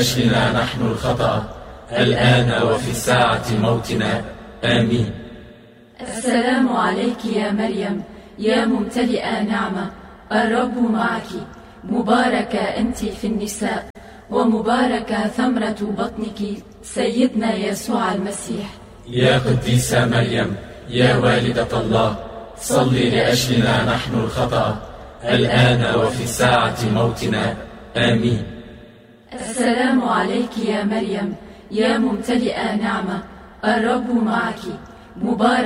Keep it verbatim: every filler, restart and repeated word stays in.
لأجلنا نحن الخطأ الآن وفي الساعة موتنا. آمين. السلام عليك يا مريم يا ممتلئة نعمة، الرب معك، مباركة أنت في النساء، ومباركة ثمرة بطنك سيدنا يسوع المسيح. يا قديسة مريم يا والدة الله، صلي لأجلنا نحن الخطأ الآن وفي الساعة موتنا. آمين. السلام عليك يا مريم يا ممتلئة نعمة، الرب معك، مباركة